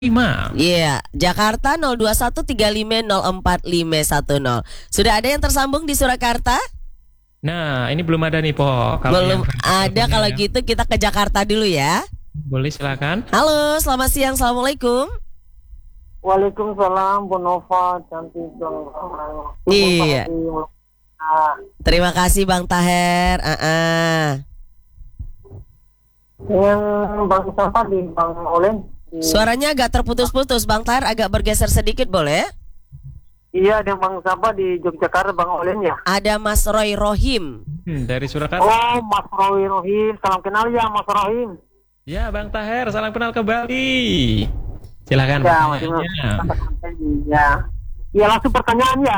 5. Iya, Jakarta 0213504510. Sudah ada yang tersambung di Surakarta? Nah, ini belum ada nih, Po. Belum ada, kalau ya. gitu kita ke Jakarta dulu ya. Boleh, silakan. Halo, selamat siang, Assalamualaikum. Waalaikumsalam, Bu Nova, cantik dong. Iya. Terima kasih Bang Taher. Yang Bang Sampah di Bang Olen. Suaranya agak terputus-putus, Bang Taher agak bergeser sedikit boleh? Iya, ada Bang Sampah di Yogyakarta, Bang Olen ya. Ada Mas Roy Rohim. Dari Surakarta. Oh, Mas Roy Rohim, salam kenal ya Mas Rohim. Ya, Bang Taher, salam kenal kembali. Silakan Ya, pertanyaannya. ya. Ya, langsung pertanyaan ya.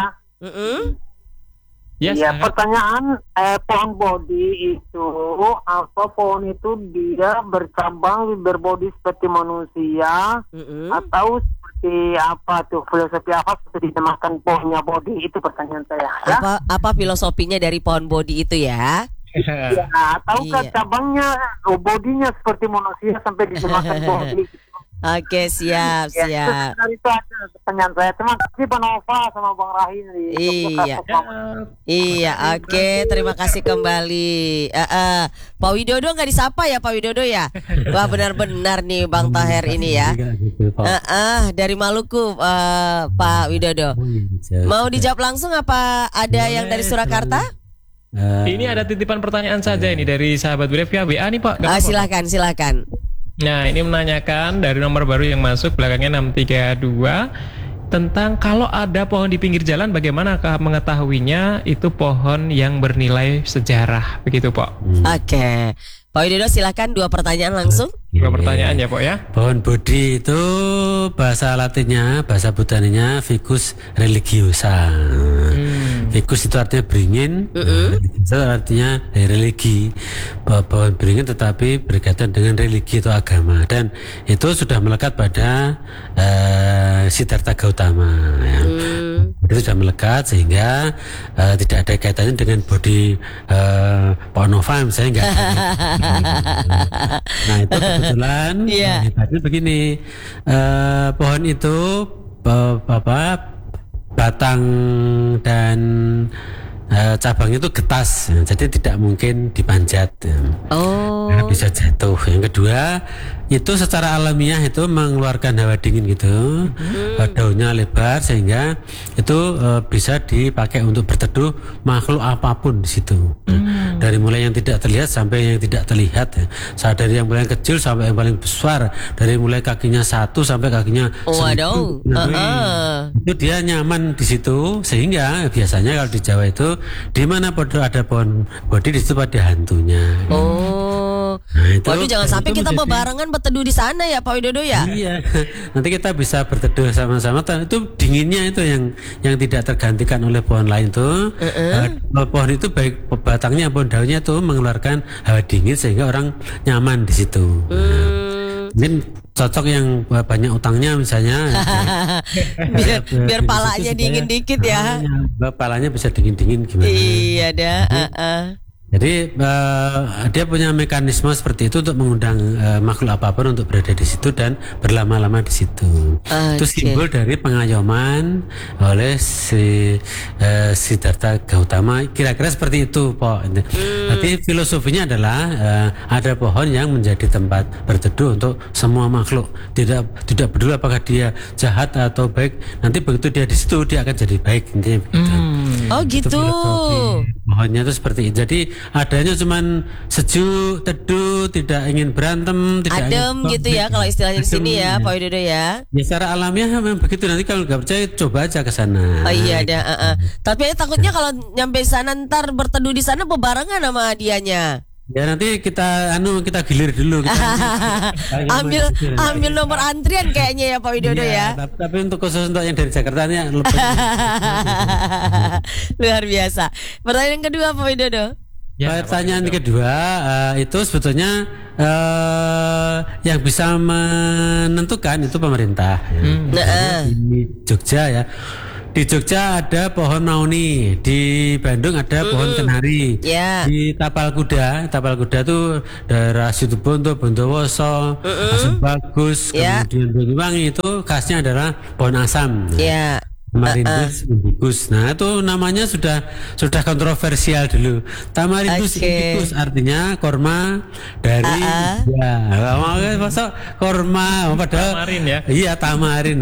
Ya, Ya, silakan. pertanyaan pohon bodi itu apa? Pohon itu dia bercabang berbodi seperti manusia atau seperti apa tuh, filosofi apa seperti dinamakan pohonnya bodi, itu pertanyaan saya ya. Apa filosofinya dari pohon bodi itu ya? Ya, ataukah Iya. cabangnya bodinya seperti manusia sampai dinamakan bodi. Oke, siap. Ya, itu aja pertanyaan saya. Terima kasih Pak Nova sama Bang Rahim di Iya. Yogyakarta. Iya, oke, terima kasih kembali. Pak Widodo nggak disapa ya, Pak Widodo ya? Wah, benar-benar nih Bang Taher ini ya. Dari Maluku, Pak Widodo. Mau dijawab langsung apa ada yang dari Surakarta? Ini ada titipan pertanyaan saja ini dari sahabat WA nih, Pak. Nggak apa-apa. Silakan. Nah, ini menanyakan dari nomor baru yang masuk belakangnya 632 tentang kalau ada pohon di pinggir jalan bagaimanakah mengetahuinya itu pohon yang bernilai sejarah, begitu, Pak. Oke. Pak Widodo silakan, 2 pertanyaan langsung. 2 pertanyaan ya, Pak ya. Pohon bodi itu bahasa Latinnya, bahasa botaninya Ficus religiosa. Ficus itu artinya beringin, itu artinya dari religi. Pohon beringin tetapi berkaitan dengan religi atau agama, dan itu sudah melekat pada Siddhartha Gautama. Ya. Itu sudah melekat sehingga tidak ada kaitannya dengan bodi Pak Nova misalnya, enggak. Nah, itu kebetulan hebatnya begini, pohon itu batang dan cabangnya itu getas, jadi tidak mungkin dipanjat. Karena bisa jatuh. Yang kedua, itu secara alamiah itu mengeluarkan hawa dingin gitu. Daunnya lebar sehingga itu bisa dipakai untuk berteduh makhluk apapun di situ. Dari mulai yang tidak terlihat sampai yang tidak terlihat. Dari yang paling kecil sampai yang paling besar, dari mulai kakinya 1 sampai kakinya 1000. Itu dia nyaman di situ, sehingga biasanya kalau di Jawa itu di mana ada pohon bodi di situ pada hantunya. Nah, itu, waduh, jangan sampai kita bebarengan berteduh di sana ya, Pak Widodo ya. Iya, nanti kita bisa berteduh sama-sama. Itu dinginnya itu yang tidak tergantikan oleh pohon lain tuh. Pohon itu baik batangnya maupun daunnya itu mengeluarkan hawa dingin sehingga orang nyaman di situ. Mungkin cocok yang banyak utangnya misalnya. biar palanya dingin dikit ya. Palanya bisa dingin-dingin gimana? Iya dah. Jadi dia punya mekanisme seperti itu untuk mengundang makhluk apapun untuk berada di situ dan berlama-lama di situ. Itu simbol dari pengayoman oleh si Siddhartha Gautama. Kira-kira seperti itu, Pak. Tapi filosofinya adalah ada pohon yang menjadi tempat berteduh untuk semua makhluk. Tidak peduli apakah dia jahat atau baik. Nanti begitu dia di situ dia akan jadi baik. Intinya begitu. Oh gitu. Pohonnya itu seperti itu. Jadi adanya cuman sejuk, teduh, tidak ingin berantem, tidak adem ingin gitu ya kalau istilahnya di sini ya, Pak Widodo ya. Ya secara alamiah memang begitu. Nanti kalau nggak percaya coba aja ke sana. Oh iya ada. Tapi takutnya kalau nyampe sana ntar berteduh di sana bebarengan sama dianya. Ya nanti kita gilir dulu. ambil nomor antrian kayaknya ya, Pak Widodo ya. Tapi untuk khusus untuk yang dari Jakarta ini lebih. Luar biasa. Pertanyaan kedua, Pak Widodo. Pertanyaan kedua itu sebetulnya yang bisa menentukan itu pemerintah. Di Jogja ya. di Jogja ada pohon mauni, di Bandung ada pohon kenari, di Tapal Kuda tuh daerah Situbondo, Bondowoso, Asam Bagus, kemudian Banyuwangi itu khasnya adalah pohon asam. Tamarindus indicus. Nah, itu namanya sudah kontroversial dulu. Tamarindus indicus artinya korma dari masuk korma padahal tamarin ya. Iya, tamarin.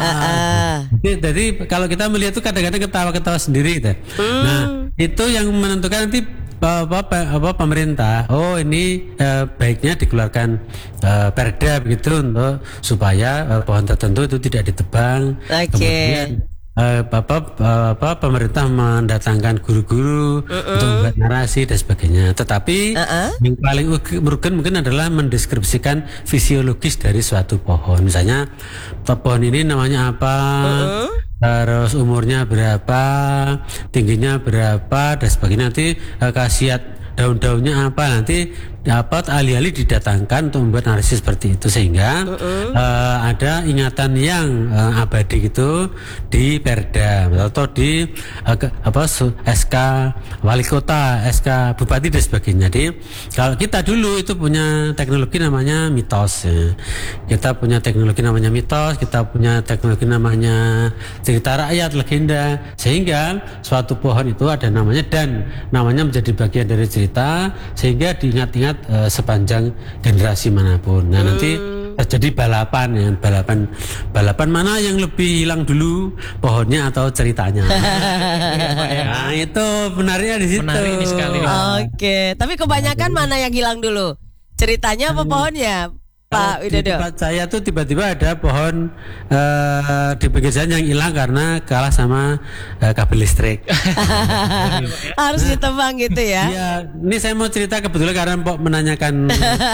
Jadi kalau kita melihat itu kadang-kadang ketawa-ketawa sendiri gitu. Nah, itu yang menentukan nanti pemerintah. Oh, ini baiknya dikeluarkan perda begitu untuk supaya pohon tertentu itu tidak ditebang. Kemudian pemerintah mendatangkan guru-guru untuk membuat narasi dan sebagainya. Tetapi yang paling merugikan mungkin adalah mendeskripsikan fisiologis dari suatu pohon. Misalnya pohon ini namanya apa, terus umurnya berapa, tingginya berapa dan sebagainya. Nanti khasiat daun-daunnya apa, nanti dapat alih-alih didatangkan untuk membuat narasi seperti itu sehingga ada ingatan yang abadi gitu di Perda atau di SK Wali Kota, SK Bupati dan sebagainya. Jadi kalau kita dulu itu punya teknologi namanya mitos. Kita punya teknologi namanya mitos, kita punya teknologi namanya cerita rakyat, legenda, sehingga suatu pohon itu ada namanya dan namanya menjadi bagian dari cerita sehingga diingat-ingat sepanjang generasi manapun. Nah, nanti terjadi balapan mana yang lebih hilang dulu, pohonnya atau ceritanya. Nah, itu menariknya di situ. Menarik ini sekali. Oke, tapi kebanyakan mana yang hilang dulu? Ceritanya apa pohonnya? Pak Widodo. Di tempat saya tuh tiba-tiba ada pohon di pinggir jalan yang hilang karena kalah sama kabel listrik. Harus ditebang gitu ya. Iya, ini saya mau cerita kebetulan karena Mpok menanyakan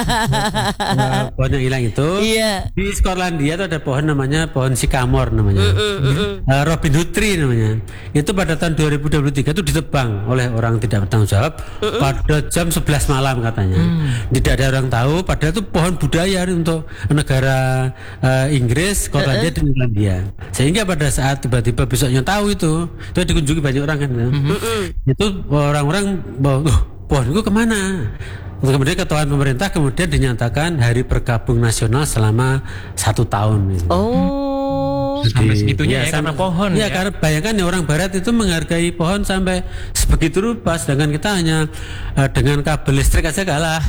pohon yang hilang itu. Di Skotlandia itu ada pohon namanya pohon sycamore namanya. Robin Hood tree namanya. Itu pada tahun 2023 itu ditebang oleh orang tidak bertanggung jawab pada jam 11 malam katanya. Tidak ada orang tahu, padahal itu pohon budaya untuk negara Inggris, Skotlandia dan Irlandia. Sehingga pada saat tiba-tiba besoknya tahu itu dikunjungi banyak orang kan. Itu orang-orang pohon itu kemana? Kemudian ketahuan pemerintah, kemudian dinyatakan hari berkabung nasional selama 1 tahun. Sampai segitunya karena pohon. Ya, karena bayangkan ya orang Barat itu menghargai pohon sampai sebegitu rupa, sedangkan kita hanya dengan kabel listrik aja kalah.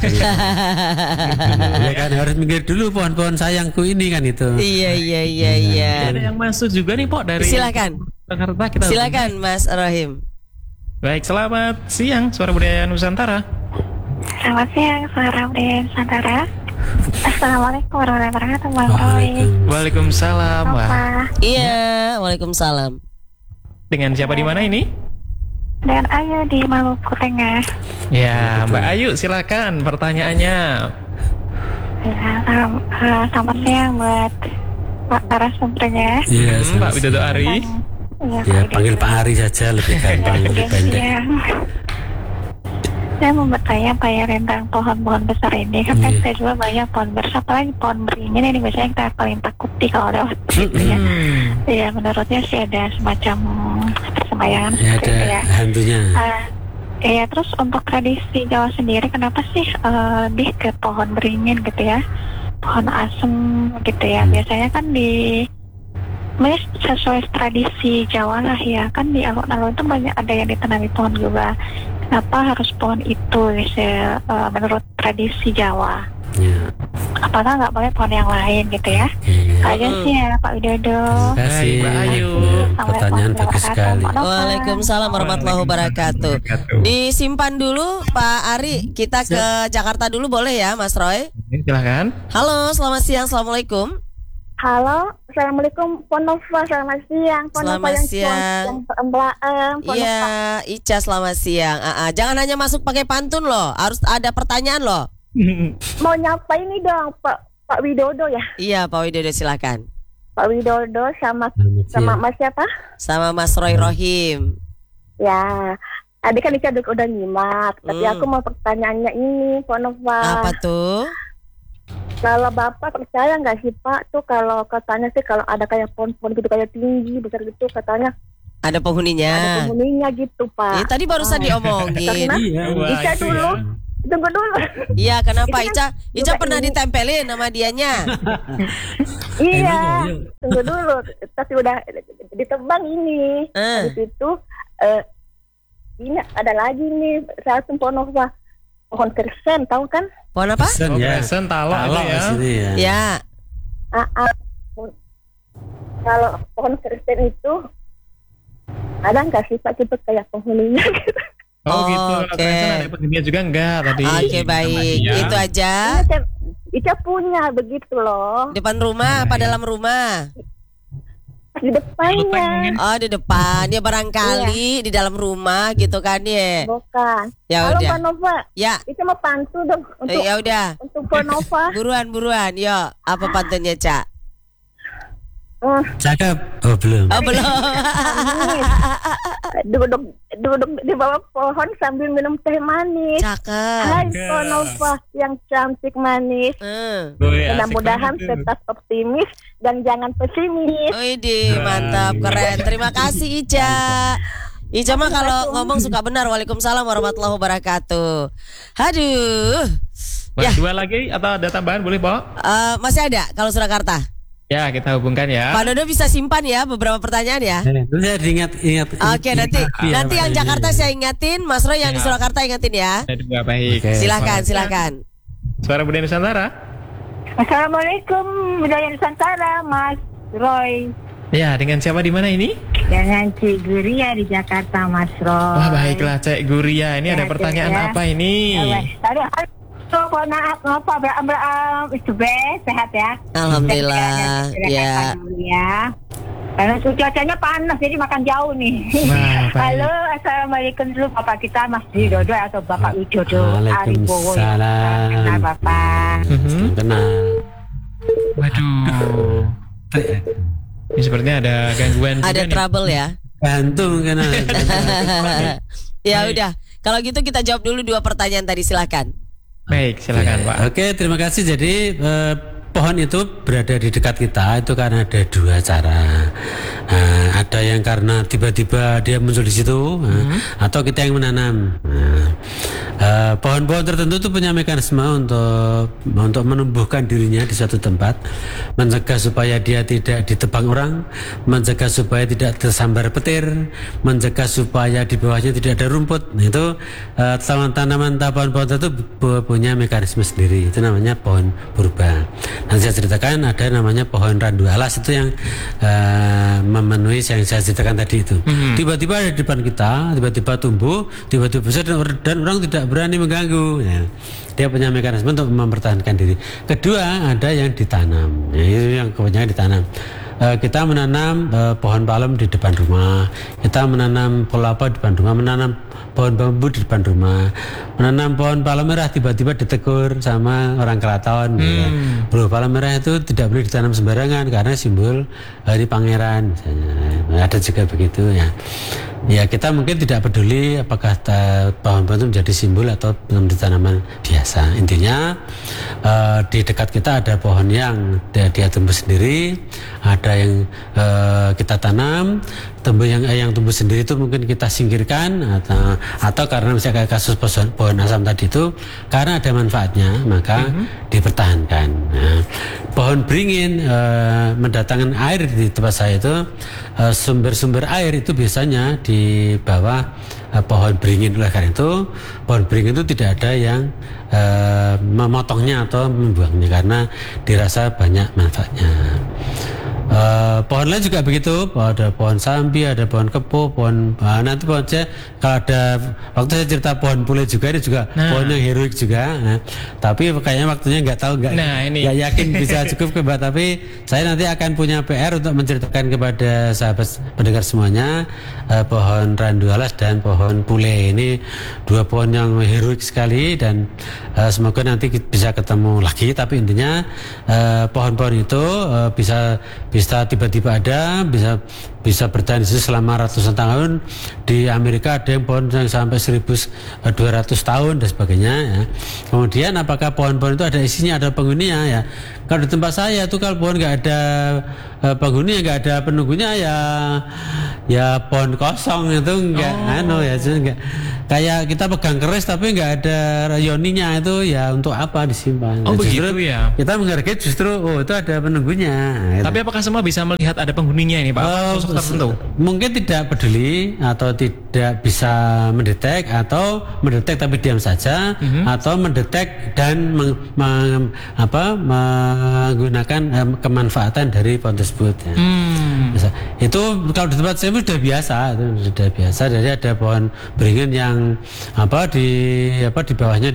Ya kan, harus mikir dulu pohon-pohon sayangku ini kan itu. Iya. Ada yang masuk juga nih, Pok, dari Jakarta. Silakan Mas Rohim. Baik, selamat siang Suara Budaya Nusantara. Selamat siang Suara Budaya Nusantara. Assalamualaikum warahmatullahi wabarakatuh, Bang Roy. Waalaikumsalam. Iya, waalaikumsalam. Dengan siapa di mana ini? Dengan Ayu di Maluku Tengah. Ya, Mbak Ayu, silakan pertanyaannya. Ya, selamat siang buat Pak narasumbernya. Iya, Pak Widodo Ari. Ya, panggil Pak Ari saja lebih gampang, lebih pendek. Saya mau bertanya Pak ya tentang pohon-pohon besar ini. Kan saya juga banyak pohon besar, apalagi pohon beringin ini biasanya kita paling takuti kalau lewat gitu ya. Ya, menurutnya sih ada semacam persemayangan gitu ya. Hantunya. Ya, terus untuk tradisi Jawa sendiri kenapa sih lebih ke pohon beringin gitu ya, pohon asem gitu ya. Biasanya kan sesuai tradisi Jawa lah ya, kan di alun-alun itu banyak ada yang ditanami pohon juga. Kenapa harus pohon itu menurut tradisi Jawa? Apakah nggak boleh pohon yang lain gitu ya? Aja sih ya Pak Widodo. Terima kasih Mbak Ayu. Pertanyaan bagus sekali. Waalaikumsalam warahmatullahi wabarakatuh. Disimpan dulu Pak Ari, kita ke Jakarta dulu boleh ya Mas Roy? Silakan. Halo, selamat siang, assalamualaikum. Halo, assalamualaikum Ponova, selamat siang. Selamat siang. Iya, Ica selamat siang. Jangan hanya masuk pakai pantun loh, harus ada pertanyaan loh. Mau nyapa ini dong Pak Widodo ya? Iya Pak Widodo silakan. Pak Widodo sama Mas siapa? Sama Mas Roy Rohim. Ya, tadi kan Ica udah nyimak, tapi aku mau pertanyaannya ini Ponova. Apa tuh? Kalau Bapak percaya nggak sih Pak tuh kalau katanya sih kalau ada kayak pohon-pohon gitu kayak tinggi besar gitu katanya Ada penghuninya. Ada penghuninya gitu, Pak. Tadi barusan diomongin. Ica dulu. Tunggu dulu. Iya, kenapa Ica pernah ditempelin sama dianya? Iya. Tunggu dulu. Tapi udah ditebang ini. Habis itu ini ada lagi nih satu pohon apa? Pohon kersen, tahu kan? Pohon apa? Kersen, talok ya. Ya. Kalau pohon kersen itu ada nggak sifat tipe kayak penghuninya gitu? Oh gitu. Ada penghuninya juga enggak tadi. Oke, baik. Itu aja. Ica punya begitu loh. Depan rumah apa dalam rumah? Di depannya. Oh, di depan. Ya barangkali di dalam rumah gitu kan ya. Bukan. Ya Halo udah. Mbak Nova. Ya. Itu mau pantu dong untuk ya udah. Untuk Mbak Nova. Buruan. Yo, apa pantunnya, Cak? Cakep. Oh belum. Duduk di bawah pohon sambil minum teh manis. Cakep. Hai Mbak Nova yang cantik manis. Mudah-mudahan tetap optimis dan jangan pesimis. Widih, mantap, keren. Terima kasih Ica. Ica mah kalau ngomong suka benar. Waalaikumsalam warahmatullahi wabarakatuh. Aduh. Dua lagi atau ada tambahan boleh, Pak? Masih ada kalau Surakarta. Ya, kita hubungkan ya. Pak Dodo bisa simpan ya beberapa pertanyaan ya. Ingat. Oke, nanti yang Jakarta saya ingatin, Mas Roy yang di Surakarta ingatin ya. Baik. Silakan. Suara Budaya Nusantara. Assalamualaikum Budaya Nusantara, Mas Roy. Ya, dengan siapa di mana ini? Dengan Cik Guria di Jakarta, Mas Roy. Wah, baiklah Cik Guria. Ini ada pertanyaan apa ini? Itu sehat ya. Alhamdulillah. Ya. Karena cuacanya panas jadi makan jauh nih. Halo, assalamualaikum dulu Bapak kita Mas Widodo atau Bapak Widodo Aribowo. Waalaikumsalam. Bapak. Kenal. Waduh. Ini sepertinya ada gangguan. Ada trouble ya. Gantung kenal. Ya udah. Kalau gitu kita jawab dulu 2 pertanyaan tadi, silakan. Baik, silakan Pak. Oke, terima kasih. Jadi pohon itu berada di dekat kita itu karena ada 2 cara. Ada yang karena tiba-tiba dia muncul di situ, atau kita yang menanam. Pohon-pohon tertentu itu punya mekanisme untuk menumbuhkan dirinya di suatu tempat, mencegah supaya dia tidak ditebang orang, mencegah supaya tidak tersambar petir, mencegah supaya di bawahnya tidak ada rumput. Itu tanaman pohon-pohon itu punya mekanisme sendiri. Itu namanya pohon purba. Nanti saya ceritakan ada namanya pohon randu alas, itu yang memenuhi yang saya ceritakan tadi itu. Tiba-tiba ada di depan kita, tiba-tiba tumbuh, tiba-tiba besar dan orang tidak berani mengganggu. Ya. Dia punya mekanisme untuk mempertahankan diri. Kedua, ada yang ditanam. Ya, itu yang kebanyakan ditanam. Kita menanam pohon palem di depan rumah, kita menanam kelapa di depan rumah, menanam pohon bambu di depan rumah, menanam pohon palem merah tiba-tiba ditegur sama orang keraton. Bro, palem merah itu tidak boleh ditanam sembarangan karena simbol hari pangeran misalnya. Ada juga begitu ya. Ya kita mungkin tidak peduli apakah pohon-pohon itu menjadi simbol atau menjadi tanaman biasa. Intinya di dekat kita ada pohon yang dia tumbuh sendiri, ada yang kita tanam, yang tumbuh sendiri itu mungkin kita singkirkan atau karena misalnya kayak kasus pohon asam tadi itu karena ada manfaatnya maka dipertahankan. Nah, pohon beringin mendatangkan air di tempat saya itu sumber-sumber air itu biasanya di bawah pohon beringin. Oleh karena itu pohon beringin itu tidak ada yang memotongnya atau membuangnya karena dirasa banyak manfaatnya. Pohon lain juga begitu, ada pohon sambi, ada pohon kepo, nanti pohon saya kalau ada waktu saya cerita pohon pule juga, ini juga pohon yang heroik juga. Tapi kayaknya waktunya nggak yakin bisa cukup Mbak. Tapi saya nanti akan punya PR untuk menceritakan kepada sahabat pendengar semuanya pohon randu alas dan pohon pule. Ini 2 pohon yang heroik sekali dan semoga nanti bisa ketemu lagi. Tapi intinya pohon-pohon itu bisa tiba-tiba ada, bisa bertahan di situ selama ratusan tahun. Di Amerika ada yang pohon yang sampai 1200 tahun dan sebagainya ya. Kemudian apakah pohon-pohon itu ada isinya, ada penghuninya ya. Kalau di tempat saya itu kalau pohon nggak ada penghuni, nggak ada penunggunya ya pohon kosong itu enggak enggak kayak kita pegang keris tapi enggak ada rayoninya itu ya untuk apa disimpan. Begitu ya. Kita menghargai justru itu ada penunggunya. Tapi apakah semua bisa melihat ada penghuninya ini Pak? Sosok tertentu? Mungkin tidak peduli atau tidak bisa mendetek atau mendetek tapi diam saja atau mendetek dan menggunakan kemanfaatan dari pohon tersebut ya. Itu kalau di tempat saya sudah biasa. Jadi ada pohon beringin yang di bawahnya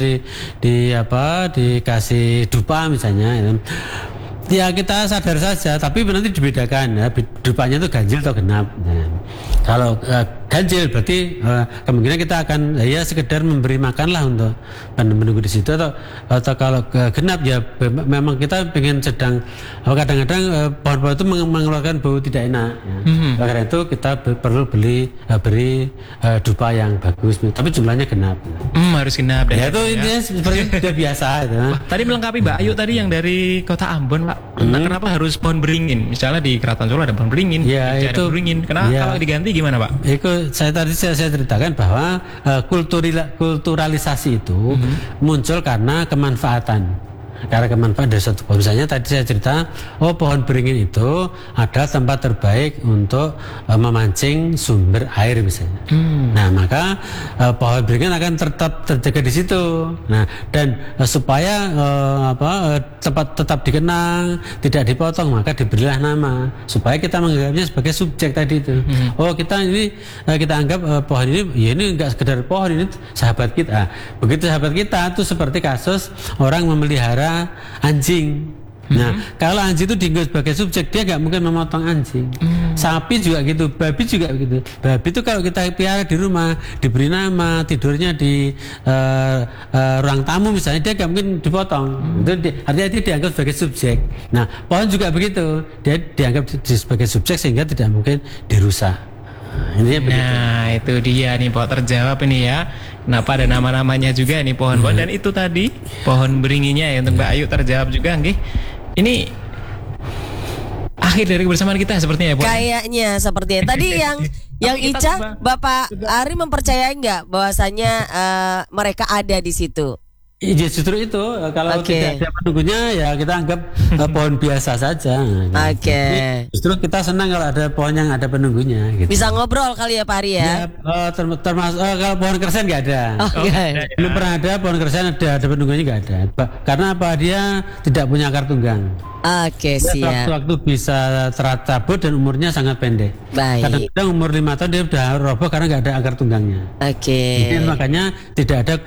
dikasih dupa misalnya ya kita sadar saja, tapi nanti dibedakan ya, dupanya itu ganjil atau genap ya. Kalau ganjil berarti kemungkinan kita akan ya sekedar memberi makan lah untuk menunggu di situ atau kalau genap ya memang kita pengen sedang kadang-kadang pohon-pohon itu mengeluarkan bau tidak enak ya. Karena itu kita perlu beri dupa yang bagus tapi jumlahnya genap. Harus genap ya itu intinya seperti sudah biasa itu. Tadi melengkapi Mbak Ayu tadi yang dari Kota Ambon Pak. Kenapa harus pohon beringin? Misalnya di Keraton Solo ada pohon beringin, ya, itu ada beringin. Kenapa kalau diganti gimana Pak? Itu saya ceritakan bahwa kulturalisasi itu muncul karena kemanfaatan. Karena kemanfaatan dari suatu pohon. Misalnya tadi saya cerita, pohon beringin itu adalah tempat terbaik untuk memancing sumber air misalnya. Nah maka pohon beringin akan tetap terjaga di situ. Nah dan supaya tetap dikenang, tidak dipotong, maka diberilah nama supaya kita menganggapnya sebagai subjek tadi itu. Kita anggap pohon ini, ya ini enggak sekedar pohon, ini sahabat kita. Begitu sahabat kita itu seperti kasus orang memelihara anjing. Nah, kalau anjing itu dianggap sebagai subjek, dia nggak mungkin memotong anjing. Sapi juga gitu, babi juga begitu. Babi itu kalau kita pelihara di rumah, diberi nama, tidurnya di ruang tamu misalnya, dia nggak mungkin dipotong. Itu artinya dia dianggap sebagai subjek. Nah, pohon juga begitu, dia dianggap sebagai subjek sehingga tidak mungkin dirusak. Itu dia nih Pak, terjawab ini ya. Kenapa ada nama-namanya juga nih pohon-pohon. Dan itu tadi pohon beringinnya ya untuk Mbak Ayu terjawab juga nggih. Ini akhir dari kebersamaan kita sepertinya ya Pak. Kayaknya sepertinya. Tadi yang Ica Bapak Ari mempercayai nggak bahwasanya mereka ada di situ? Ya justru itu kalau tidak ada penunggunya ya kita anggap pohon biasa saja. Justru kita senang kalau ada pohon yang ada penunggunya. Gitu. Bisa ngobrol kali ya Pak Ari ya? Termasuk kalau pohon kersen nggak ada. Belum pernah ada pohon kersen ada penunggunya nggak ada. Karena apa? Dia tidak punya akar tunggang. Siap. Waktu bisa tercabut dan umurnya sangat pendek. Baik. Kadang-kadang umur 5 tahun dia sudah roboh karena nggak ada akar tunggangnya. Jadi makanya tidak ada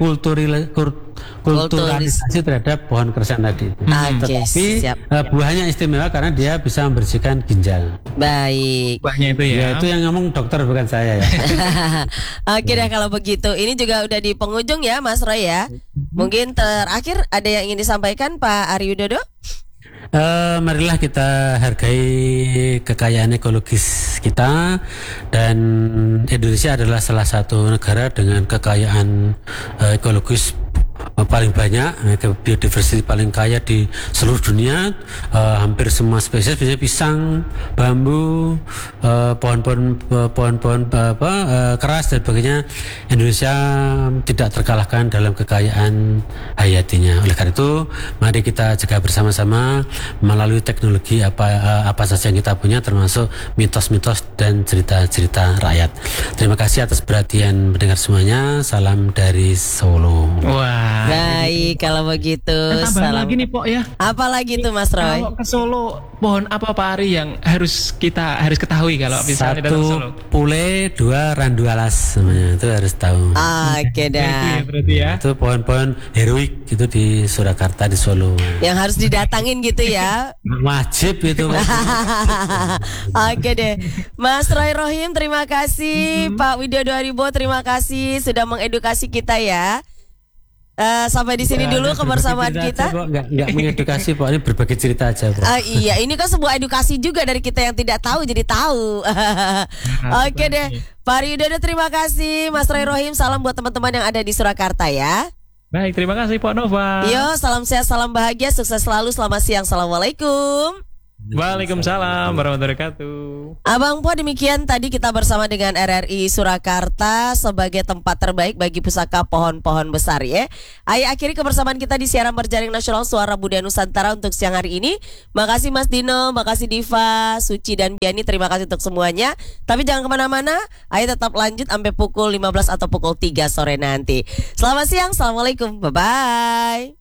kulturalisasi terhadap pohon kersen tadi. Tetapi buahnya istimewa karena dia bisa membersihkan ginjal. Baik. Buahnya itu ya. Itu yang ngomong dokter bukan saya ya. Oke dah kalau begitu. Ini juga udah di penghujung ya Mas Roy ya. Mungkin terakhir ada yang ingin disampaikan Pak Ari Widodo? Marilah kita hargai kekayaan ekologis kita, dan Indonesia adalah salah satu negara dengan kekayaan ekologis paling banyak, biodiversitas paling kaya di seluruh dunia. Hampir semua spesies, misalnya pisang, bambu, pohon-pohon keras dan sebagainya, Indonesia tidak terkalahkan dalam kekayaan hayatinya. Oleh karena itu, mari kita jaga bersama-sama melalui teknologi apa saja yang kita punya, termasuk mitos-mitos dan cerita-cerita rakyat. Terima kasih atas perhatian pendengar semuanya. Salam dari Solo. Wah. Baik, kalau begitu. Tambahan lagi nih Pok ya. Apa lagi tuh Mas Roy? Kalau ke Solo, pohon apa Pak Ari yang harus ketahui kalau misalnya datang ke Solo? 1 pule, 2 randu alas namanya, itu harus tahu. Oke dah. Itu pohon-pohon heroik itu di Surakarta, di Solo. Yang harus didatangin gitu ya. Wajib itu. Oke deh. Mas Roy Rohim terima kasih. Pak Widodo Haribo terima kasih sudah mengedukasi kita ya. Sampai di sini dulu kebersamaan kita. Enggak mengedukasi Pak, ini berbagi cerita aja Pak. Iya, ini kan sebuah edukasi juga dari kita yang tidak tahu jadi tahu. Oke deh, Pak Widodo terima kasih. Mas Roy Rohim salam buat teman-teman yang ada di Surakarta ya. Baik, terima kasih Pak Nova. Yo, salam sehat, salam bahagia, sukses selalu. Selamat siang, assalamualaikum. Waalaikumsalam warahmatullahi wabarakatuh. Abang Po, demikian tadi kita bersama dengan RRI Surakarta sebagai tempat terbaik bagi pusaka pohon-pohon besar ya. Ayo akhiri kebersamaan kita di siaran berjaring nasional Suara Budaya Nusantara untuk siang hari ini. Makasih Mas Dino, makasih Diva, Suci dan Biani, terima kasih untuk semuanya. Tapi jangan kemana-mana, ayo tetap lanjut sampai pukul 15 atau pukul 3 sore nanti. Selamat siang, assalamualaikum, bye-bye.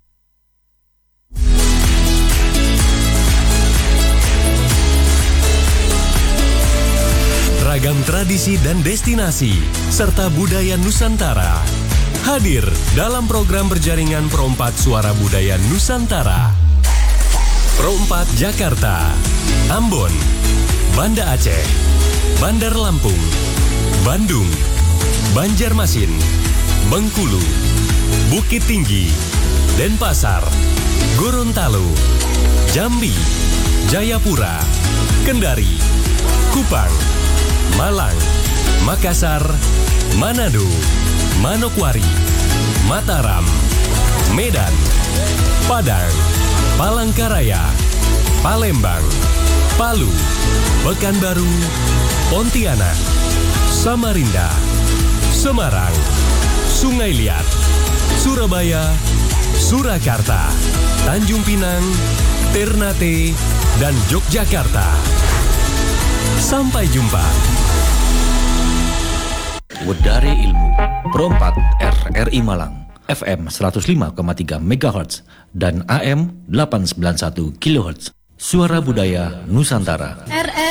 Ragam tradisi dan destinasi serta budaya Nusantara hadir dalam program berjaringan Pro 4 Suara Budaya Nusantara. Pro 4 Jakarta, Ambon, Banda Aceh, Bandar Lampung, Bandung, Banjarmasin, Bengkulu, Bukit Tinggi, Denpasar, Gorontalo, Jambi, Jayapura, Kendari, Kupang, Malang, Makassar, Manado, Manokwari, Mataram, Medan, Padang, Palangkaraya, Palembang, Palu, Pekanbaru, Pontianak, Samarinda, Semarang, Sungai Liat, Surabaya, Surakarta, Tanjung Pinang, Ternate, dan Yogyakarta. Sampai jumpa. Wedare Ilmu Pro 4 RRI Malang FM 105,3 MHz dan AM 891 kHz. Suara Budaya Nusantara.